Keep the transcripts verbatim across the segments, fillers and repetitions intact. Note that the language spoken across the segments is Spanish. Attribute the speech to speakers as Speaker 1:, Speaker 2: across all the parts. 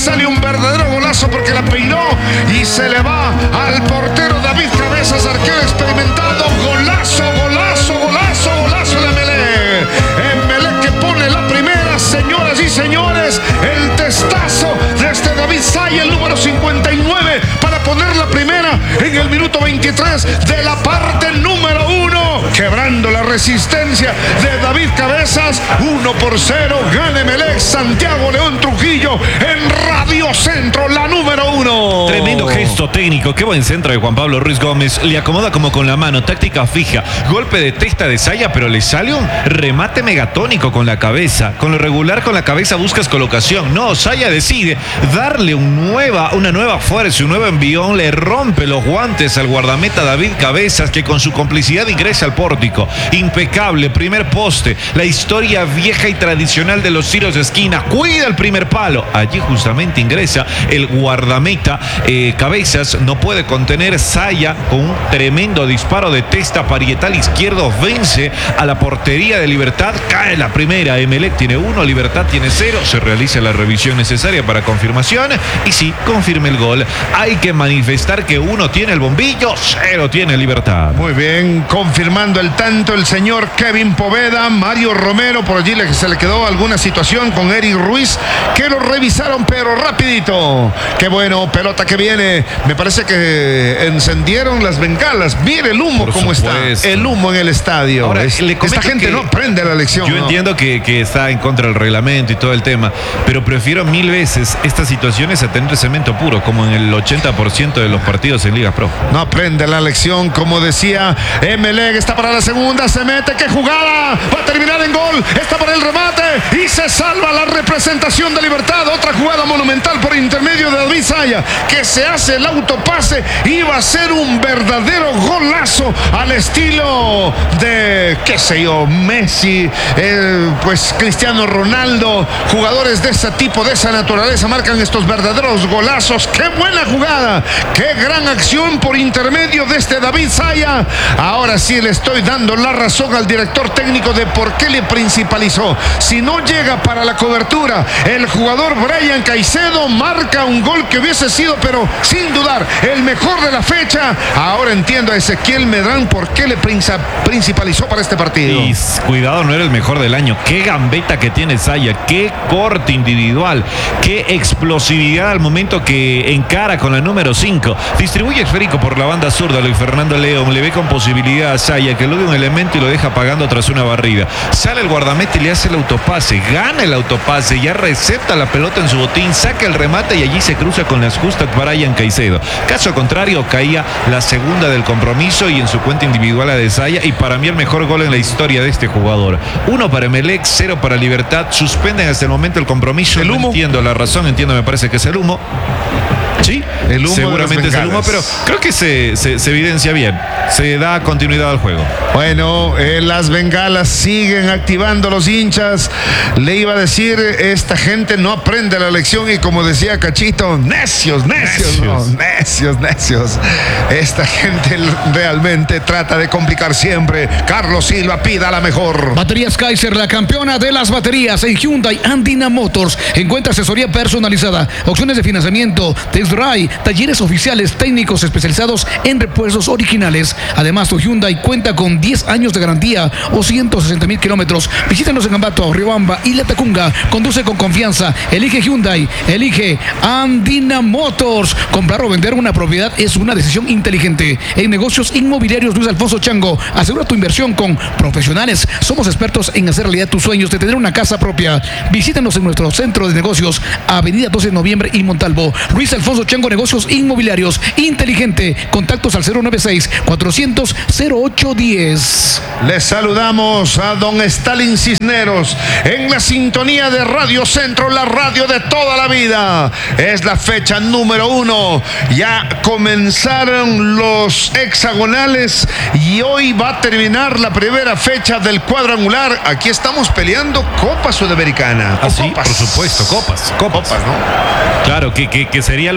Speaker 1: sale un verdadero golazo porque la peinó y se le va al portero David Cabezas, arquero experimentado. Golazo, golazo, golazo, golazo de Emelec. Emelec que pone la primera, señoras y señores. El testazo de este David Zaya, el número cincuenta y nueve, para poner la primera en el minuto veintitrés de la parte número uno. Quebrando la resistencia de David Cabezas. uno por cero. Gana Emelec. Santiago León Trujillo en Radio Centro, la número uno.
Speaker 2: Tremendo gesto técnico. Qué buen centro de Juan Pablo Ruiz Gómez. Le acomoda como con la mano. Táctica fija. Golpe de testa de Zaya, pero le sale un remate megatónico con la cabeza. Con lo regular con la cabeza buscas colocación. No, Zaya decide darle un nueva, una nueva fuerza, un nuevo envión. Le rompe los guantes al guardameta David Cabezas, que con su complicidad ingresa al pórtico. Impecable, primer poste. La historia vieja y tradicional de los tiros de esquina. Cuida el primer palo. Allí justamente ingresa el guardameta eh, Cabezas. No puede contener Zaya con un tremendo disparo de testa parietal izquierdo. Vence a la portería de Libertad. Cae la primera. Emelec tiene uno, Libertad tiene cero. Se realiza la revisión necesaria para confirmación. Y sí, confirme el gol. Hay que manifestar que uno tiene el bombillo, cero tiene Libertad.
Speaker 1: Muy bien, confirmando el tanto el señor Kevin Poveda. Mario Romero, por allí le, se le quedó alguna situación con Eric Ruiz, que lo revisaron pero rapidito. Qué bueno, pelota que viene. Me parece que encendieron las bengalas. Mire el humo
Speaker 2: Por
Speaker 1: cómo
Speaker 2: supuesto.
Speaker 1: está. El humo en el estadio.
Speaker 2: Ahora,
Speaker 1: es,
Speaker 2: le
Speaker 1: esta gente no aprende la lección.
Speaker 2: Yo
Speaker 1: ¿no?
Speaker 2: entiendo que, que está en contra del reglamento y todo el tema, pero prefiero mil veces estas situaciones a tener cemento puro, como en el ochenta por ciento de los partidos en Ligas Pro.
Speaker 1: No aprende la lección, como decía Emelec. Está para la segunda, se mete, qué jugada, va a terminar en gol, está para el remate y se salva la representación de Libertad. Otra jugada monumental por intermedio de David Zaya, que se hace el autopase. Iba a ser un verdadero golazo al estilo de, qué sé yo, Messi, eh, pues Cristiano Ronaldo. Jugadores de ese tipo, de esa naturaleza, marcan estos verdaderos golazos. ¡Qué buena jugada! ¡Qué gran acción por intermedio de este David Zaya! Ahora sí le estoy dando la razón al director técnico de por qué le principalizó. Si no llega para la cobertura, el jugador Brian Caicedo marca un gol que hubiese sido, pero sin dudar, el mejor de la fecha. Ahora entiendo a Ezequiel Medrán por qué le principalizó para este partido.
Speaker 2: Y cuidado, no era el mejor del año. Qué gambeta que tiene Zaya, qué corte individual, qué explosividad al momento que encara con la número cinco. Distribuye esférico por la banda zurda. Luis Fernando León le ve con posibilidad a Zaya, que luego un elemento y lo deja pagando tras una barrida. Sale el guardameta y le hace el autopase. Gana el autopase, ya recepta la pelota en su botín, saca el remate y allí se cruza con las justas Brian Caicedo. Caso contrario, caía la segunda del compromiso y en su cuenta individual a de Zaya. Y para mí el mejor gol en la historia de este jugador. Uno para Emelec, cero para Libertad. Suspenden hasta el momento el compromiso.
Speaker 1: El humo.
Speaker 2: No entiendo la razón, entiendo, me parece que es el humo. Sí,
Speaker 1: el humo
Speaker 2: seguramente es el humo, pero creo que se, se, se evidencia bien. Se da continuidad al juego.
Speaker 1: Bueno, eh, las bengalas siguen activando los hinchas. Le iba a decir, esta gente no aprende la lección y como decía Cachito, necios, necios, necios, no, necios, necios. Esta gente realmente trata de complicar siempre. Carlos Silva, pida la mejor.
Speaker 3: Baterías Kaiser, la campeona de las baterías en Hyundai Andina Motors. Encuentra asesoría personalizada, opciones de financiamiento, test drive, talleres oficiales, técnicos especializados en repuestos originales. Además, tu Hyundai cuenta con diez años de garantía o ciento sesenta mil kilómetros. Visítanos en Ambato, Riobamba y La Tacunga. Conduce con confianza. Elige Hyundai. Elige Andina Motors. Comprar o vender una propiedad es una decisión inteligente. En negocios inmobiliarios, Luis Alfonso Chango. Asegura tu inversión con profesionales. Somos expertos en hacer realidad tus sueños de tener una casa propia. Visítanos en nuestro centro de negocios, Avenida doce de Noviembre y Montalvo. Luis Alfonso Chango, negocios inmobiliarios. Inteligente. Contactos al cero nueve seis, cuatrocientos, cero ocho diez.
Speaker 1: Les saludamos a don Stalin Cisneros en la sintonía de Radio Centro, la radio de toda la vida. Es la fecha número uno. Ya comenzaron los hexagonales y hoy va a terminar la primera fecha del cuadrangular. Aquí estamos peleando Copa Sudamericana.
Speaker 2: Ah, sí, por supuesto, copas, copas.
Speaker 1: Copas, ¿no?
Speaker 2: Claro, que, que, que sería lo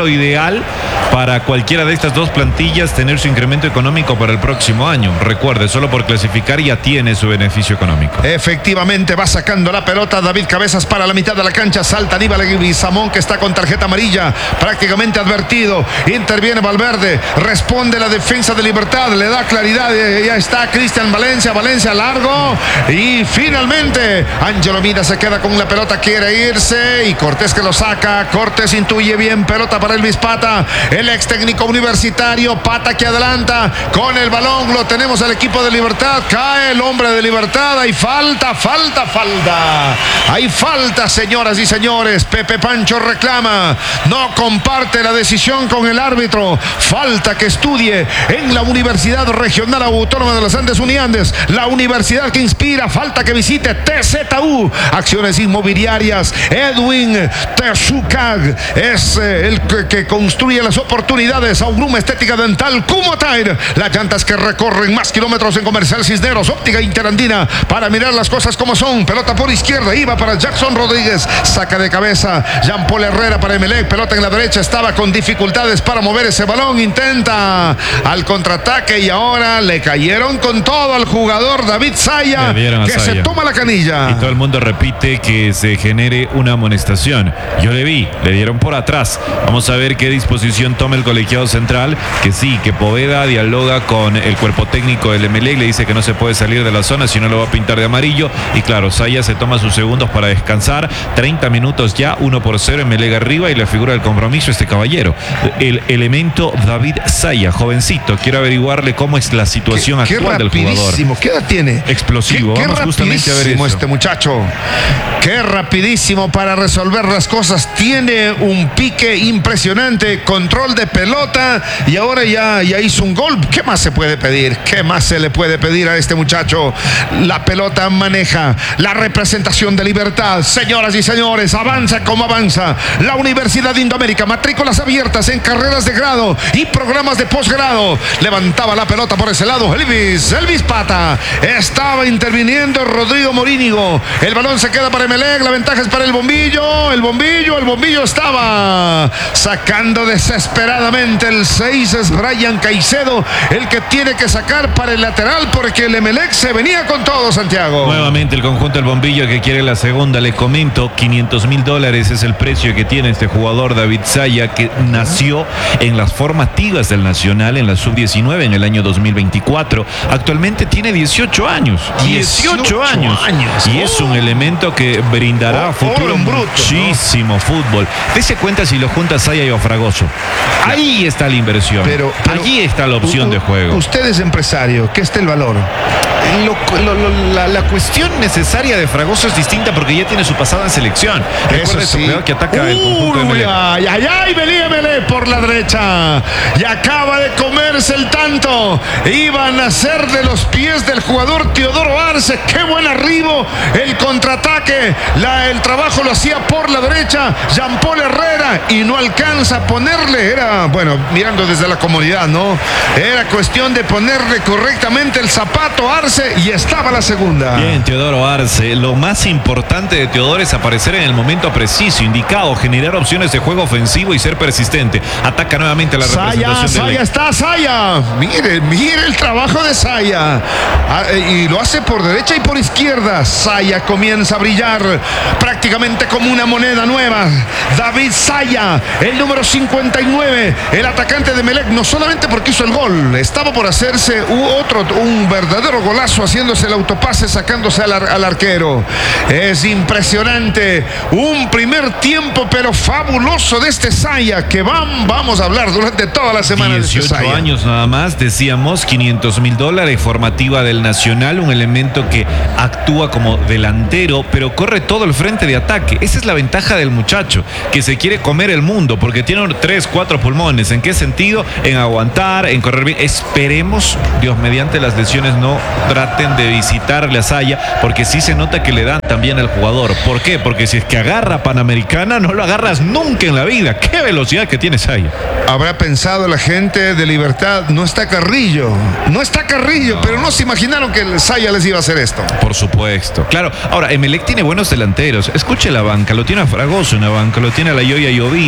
Speaker 2: lo ideal para cualquiera de estas dos plantillas tener su incremento económico para el próximo año. Recuerde, solo por clasificar ya tiene su beneficio económico.
Speaker 1: Efectivamente, va sacando la pelota David Cabezas para la mitad de la cancha. Salta Aníbal Guisamón, que está con tarjeta amarilla, prácticamente advertido. Interviene Valverde, responde la defensa de Libertad, le da claridad. Ya está Cristian Valencia, Valencia largo. Y finalmente, Ángelo Mina se queda con la pelota, quiere irse. Y Cortés que lo saca. Cortés intuye bien, pelota para Elvis Pata, el ex técnico universitario. Pata que adelanta con el balón. Lo tenemos al equipo de Libertad. Cae el hombre de Libertad. Hay falta, falta, falta. Hay falta, señoras y señores. Pepe Pancho reclama. No comparte la decisión con el árbitro. Falta que estudie en la Universidad Regional Autónoma de los Andes Uniandes. La universidad que inspira. Falta que visite T Z U. Acciones inmobiliarias. Edwin Tezukag es eh, el que, que construye las oportunidades. Augruma Estética Dental. Kumotire. Las llantas que recorren más kilómetros en Comercial Cisneros. Óptica Interandina para mirar las cosas como son. Pelota por izquierda. Iba para Jackson Rodríguez. Saca de cabeza Jean Paul Herrera para Emelec. Pelota en la derecha. Estaba con dificultades para mover ese balón. Intenta al contraataque y ahora le cayeron con todo al jugador David Zaya, que Zaya se toma la canilla.
Speaker 2: Y todo el mundo repite que se genere una amonestación. Yo le vi, le dieron por atrás. Vamos a ver qué disposición toma el colegiado central. Que sí, que Poveda dialoga con el cuerpo técnico del Emelec. Le dice que no se puede salir de la zona, si no lo va a pintar de amarillo. Y claro, Zaya se toma sus segundos para descansar. treinta minutos ya, uno por cero, Emelec arriba. Y la figura del compromiso, este caballero, el elemento David Zaya, jovencito. Quiero averiguarle cómo es la situación
Speaker 1: qué,
Speaker 2: actual
Speaker 1: qué
Speaker 2: del jugador.
Speaker 1: ¿Qué edad tiene?
Speaker 2: Explosivo.
Speaker 1: Qué, qué
Speaker 2: Vamos justamente a ver eso.
Speaker 1: Este muchacho. Qué rapidísimo para resolver las cosas. Tiene un pique impresionante, control de pelota y ahora ya, ya hizo un gol. ¿Qué más se puede pedir? ¿Qué más se le puede pedir a este muchacho? La pelota maneja la representación de Libertad. Señoras y señores, avanza como avanza la Universidad de Indoamérica. Matrículas abiertas en carreras de grado y programas de posgrado. Levantaba la pelota por ese lado Elvis, Elvis Pata. Estaba interviniendo Rodrigo Morínigo. El balón se queda para Emelec. La ventaja es para el bombillo. El bombillo, el bombillo estaba sacando desesperadamente. El seis es Brian Caicedo, el que tiene que sacar para el lateral porque el Emelec se venía con todo, Santiago.
Speaker 2: Nuevamente el conjunto del bombillo que quiere la segunda. Le comento, quinientos mil dólares es el precio que tiene este jugador David Zaya, que nació en las formativas del Nacional en la sub diecinueve en el año dos mil veinticuatro. Actualmente tiene dieciocho años. dieciocho años. años. Y es un elemento que brindará
Speaker 1: oh,
Speaker 2: futuro
Speaker 1: bruto,
Speaker 2: muchísimo, ¿no? Fútbol. Dese cuenta si lo junta Zaya y Fragoso. Ahí está la inversión.
Speaker 1: Pero, pero
Speaker 2: allí está la opción
Speaker 1: u,
Speaker 2: de juego.
Speaker 1: Usted es empresario. ¿Qué está el valor?
Speaker 2: Lo, lo, lo, la, la cuestión necesaria de Fragoso es distinta porque ya tiene su pasada en selección.
Speaker 1: Eso sí.
Speaker 2: Que ataca uh, el conjunto de Emelec.
Speaker 1: Ay, ay, ay, venía Emelec por la derecha. Y acaba de comerse el tanto. Iban a ser de los pies del jugador Teodoro Arce. Qué buen arribo. El contraataque. La, el trabajo lo hacía por la derecha Jean Paul Herrera y no alcanza a ponerle. Era, bueno, mirando desde la comodidad, ¿no? Era cuestión de ponerle correctamente el zapato a Arce y estaba la segunda.
Speaker 2: Bien, Teodoro Arce. Lo más importante de Teodoro es aparecer en el momento preciso, indicado, generar opciones de juego ofensivo y ser persistente. Ataca nuevamente la
Speaker 1: Zaya,
Speaker 2: representación de
Speaker 1: Zaya está, Zaya. Mire, mire el trabajo de Zaya. Ah, y lo hace por derecha y por izquierda. Zaya comienza a brillar prácticamente como una moneda nueva. David Zaya, el número cincuenta y nueve, el atacante de Emelec, no solamente porque hizo el gol, estaba por hacerse otro, un verdadero golazo, haciéndose el autopase, sacándose al, ar, al arquero. Es impresionante. Un primer tiempo, pero fabuloso de este Zaya, que van, vamos a hablar durante toda la semana.
Speaker 2: dieciocho
Speaker 1: de este Zaya.
Speaker 2: años nada más, decíamos, quinientos mil dólares, formativa del Nacional, un elemento que actúa como delantero, pero corre todo el frente de ataque. Esa es la ventaja del muchacho, que se quiere comer el mundo, porque tiene tres, cuatro pulmones. ¿En qué sentido? En aguantar, en correr bien. Esperemos, Dios mediante, las lesiones no traten de visitarle a Zaya, porque sí se nota que le dan también al jugador. ¿Por qué? Porque si es que agarra Panamericana, no lo agarras nunca en la vida. ¡Qué velocidad que tiene Zaya!
Speaker 1: Habrá pensado la gente de Libertad, no está Carrillo, no está Carrillo, no. Pero no se imaginaron que el Zaya les iba a hacer esto.
Speaker 2: Por supuesto. Claro, ahora, Emelec tiene buenos delanteros. Escuche la banca, lo tiene a Fragoso en la banca, lo tiene a la Yoya Yoví en banca.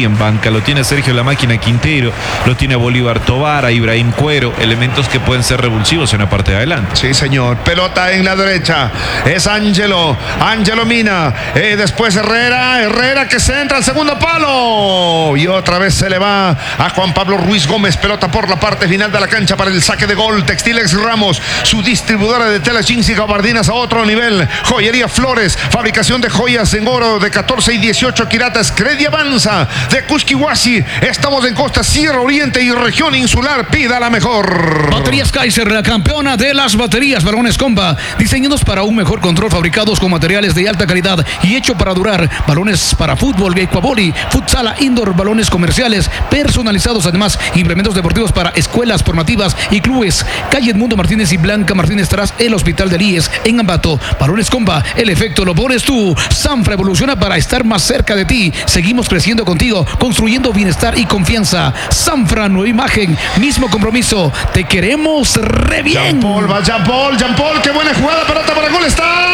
Speaker 2: técnica, lo tiene Sergio La Máquina Quintero, lo tiene Bolívar Tobar, a Ibrahim Cuero, elementos que pueden ser revulsivos en la parte de adelante.
Speaker 1: Sí, señor. Pelota en la derecha. Es Ángelo. Ángelo Mina. Eh, después Herrera. Herrera que se entra al segundo palo. Y otra vez se le va a Juan Pablo Ruiz Gómez. Pelota por la parte final de la cancha para el saque de gol. Textiles Ramos, su distribuidora de telas jeans y gabardinas a otro nivel. Joyería Flores, fabricación de joyas en oro de catorce y dieciocho quiratas. Credi Avanza de Cusquihuasi. Estamos en Costa Sierra Oriente y región insular. Pida la mejor.
Speaker 3: Baterías Kaiser, la campeona de las baterías. Balones Comba, diseñados para un mejor control, fabricados con materiales de alta calidad y hecho para durar. Balones para fútbol, ecuavoli, futsal, indoor, balones comerciales personalizados. Además, implementos deportivos para escuelas formativas y clubes. Calle Edmundo Martínez y Blanca Martínez tras el Hospital de Líes en Ambato. Balones Comba, el efecto lo pones tú. Sanfra evoluciona para estar más cerca de ti. Seguimos creciendo contigo, construyendo bienestar y confianza. Sanfra, nueva imagen, mismo compromiso. Te queremos re bien.
Speaker 1: Jean Paul, va Jean Paul, Jean Paul, qué buena jugada, pelota para gol,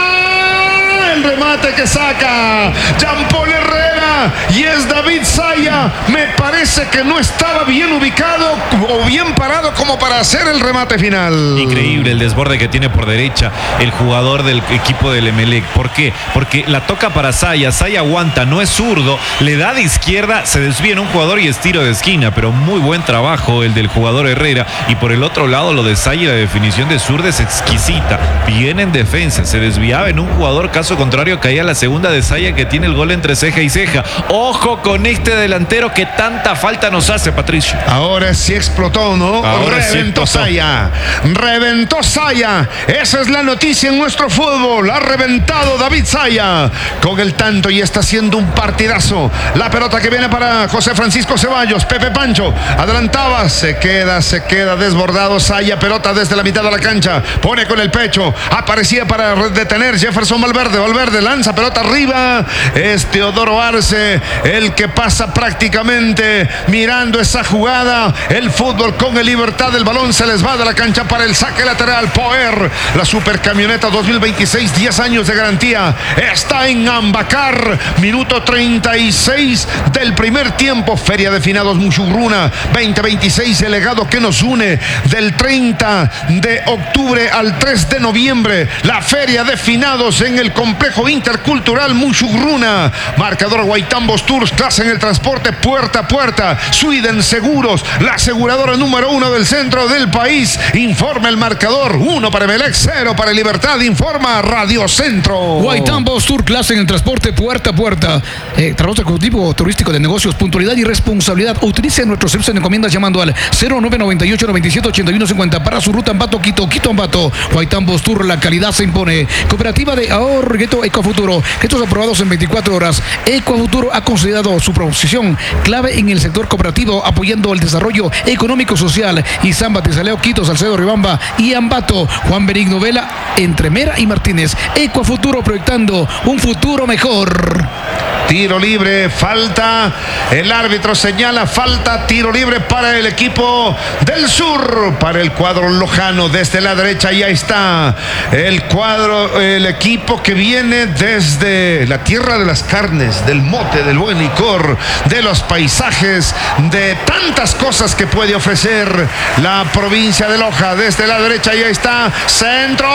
Speaker 1: está el remate que saca Jean Paul Herrera y es David Zaya. Me parece que no estaba bien ubicado o bien parado como para hacer el remate final.
Speaker 2: Increíble el desborde que tiene por derecha el jugador del equipo del Emelec. ¿Por qué? Porque la toca para Zaya, Zaya aguanta, no es zurdo, le da de izquierda, se desvía en un jugador y es tiro de esquina, pero muy buen trabajo el del jugador Herrera. Y por el otro lado lo de Zaya, la definición de zurda es exquisita, bien en defensa, se desviaba en un jugador, caso contrario caía la segunda de Zaya, que tiene el gol entre ceja y ceja. Ojo con este delantero que tanta falta nos hace, Patricio.
Speaker 1: Ahora sí explotó, ¿no?
Speaker 2: Ahora
Speaker 1: Reventó
Speaker 2: sí
Speaker 1: Zaya. Reventó Zaya. Esa es la noticia en nuestro fútbol. Ha reventado David Zaya con el tanto y está haciendo un partidazo. La pelota que viene para José Francisco Ceballos. Pepe Pancho adelantaba. Se queda, se queda desbordado Zaya. Pelota desde la mitad de la cancha. Pone con el pecho. Aparecía para detener Jefferson Valverde. Valverde lanza pelota arriba. Es Teodoro Arce el que pasa prácticamente mirando esa jugada. El fútbol con el Libertad. El balón se les va de la cancha para el saque lateral. Poer, la supercamioneta dos mil veintiséis, diez años de garantía. Está en Ambacar. Minuto treinta y seis del primer tiempo. Feria de Finados Muchugruna veinte veintiséis. El legado que nos une del treinta de octubre al tres de noviembre. La Feria de Finados en el Complejo Intercultural Muchugruna. Marcador Guaitambos Tours, clase en el transporte puerta a puerta. Sweden Seguros, la aseguradora número uno del centro del país. Informa el marcador. Uno para Emelec, cero para Libertad. Informa Radio Centro.
Speaker 3: Guaitambos Tour, clase en el transporte puerta a puerta. Eh, trabajo ejecutivo turístico de negocios, puntualidad y responsabilidad. Utilice nuestro servicio de encomiendas llamando al cero nueve noventa y ocho noventa y siete ochenta y uno cincuenta para su ruta Ambato, Quito, Quito, Ambato. Guaitambos Tour, la calidad se impone. Cooperativa de ahorro Ecofuturo. Estos aprobados en veinticuatro horas. Ecofuturo ha considerado su proposición clave en el sector cooperativo, apoyando el desarrollo económico social. Y Zamba, Tizaleo, Quito, Salcedo, Ribamba y Ambato. Juan Benigno Vela, entre Mera y Martínez. Ecofuturo, proyectando un futuro mejor.
Speaker 1: Tiro libre, falta. El árbitro señala falta, tiro libre para el equipo del sur, para el cuadro lojano. Desde la derecha ya está el cuadro, el equipo que viene desde la tierra de las carnes, del mote, del buen licor, de los paisajes, de tantas cosas que puede ofrecer la provincia de Loja. Desde la derecha ya está, centro,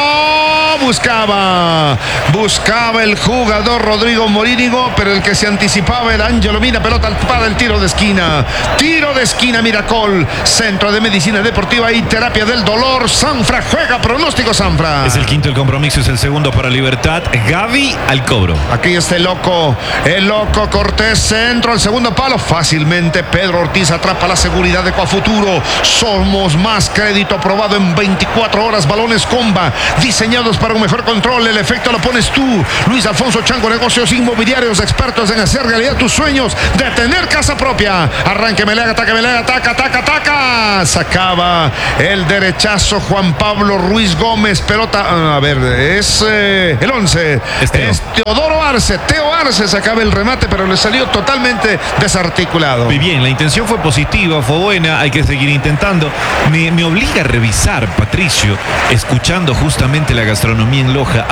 Speaker 1: buscaba, buscaba el jugador Rodrigo Morínigo, pero el que se anticipaba el Ángelo Mina. Pelota para el tiro de esquina, tiro de esquina, Miracol, Centro de Medicina Deportiva y Terapia del Dolor. Sanfra juega, pronóstico Sanfra.
Speaker 2: Es el quinto el compromiso, es el segundo para Libertad. Gaby al cobro.
Speaker 1: Aquí está el loco, el loco Cortés, centro al segundo palo, fácilmente Pedro Ortiz atrapa la seguridad de Coafuturo. Somos más, crédito aprobado en veinticuatro horas. Balones Comba, diseñados para un mejor control. El efecto lo pones tú. Luis Alfonso Chango, negocios inmobiliarios, expertos en hacer realidad tus sueños de tener casa propia. Arranque, Melega, ataca, Melega, ataca, ataca, ataca. Sacaba el derechazo Juan Pablo Ruiz Gómez. Pelota, a ver, es eh, el once. Es, es Teodoro Arce. Teo Arce sacaba el remate, pero le salió totalmente desarticulado.
Speaker 2: Muy bien, la intención fue positiva, fue buena, hay que seguir intentando. Me, me obliga a revisar, Patricio, escuchando justamente la gastronomía en Loja.